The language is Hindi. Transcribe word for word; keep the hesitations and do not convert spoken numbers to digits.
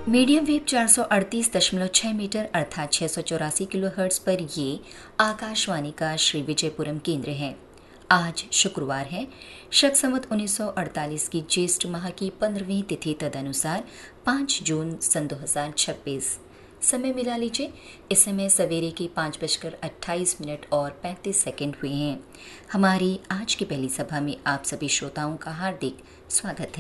मीडियम वेव चार सौ अड़तीस दशमलव छह मीटर अर्थात छह सौ चौरासी किलो हर्ट्ज पर ये आकाशवाणी का श्री विजयपुरम केंद्र है। आज शुक्रवार है। शक संवत उन्नीस सौ अड़तालीस की ज्येष्ठ माह की पंद्रहवीं तिथि तदनुसार पाँच जून सन दो हजार छब्बीस। समय मिला लीजिए, इस समय सवेरे की पाँच बजकर अट्ठाईस मिनट और पैंतीस सेकंड हुए हैं। हमारी आज की पहली सभा में आप सभी श्रोताओं का हार्दिक स्वागत है।